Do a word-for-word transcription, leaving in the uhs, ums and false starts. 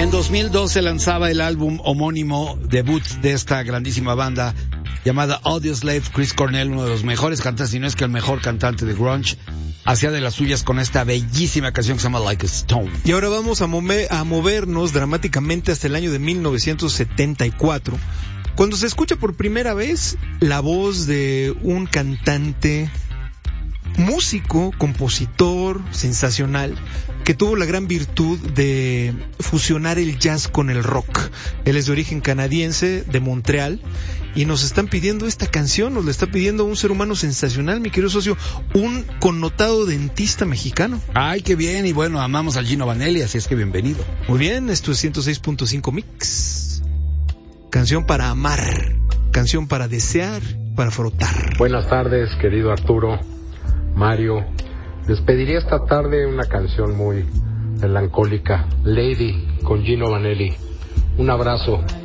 En dos mil dos se lanzaba el álbum homónimo debut de esta grandísima banda llamada Audioslave. Chris Cornell, uno de los mejores cantantes, si no es que el mejor cantante de grunge, hacía de las suyas con esta bellísima canción que se llama Like a Stone. Y ahora vamos a, mover, a movernos dramáticamente hasta el año de mil novecientos setenta y cuatro, cuando se escucha por primera vez la voz de un cantante, músico, compositor sensacional, que tuvo la gran virtud de fusionar el jazz con el rock. Él es de origen canadiense, de Montreal, y nos están pidiendo esta canción, nos la está pidiendo un ser humano sensacional, mi querido socio, un connotado dentista mexicano. Ay, qué bien, y bueno, amamos al Gino Vanelli, así es que bienvenido. Muy bien, esto es ciento seis punto cinco Mix. Canción para amar, canción para desear, para frotar. Buenas tardes, querido Arturo, Mario. Les pediría esta tarde una canción muy melancólica, Lady, con Gino Vanelli. Un abrazo.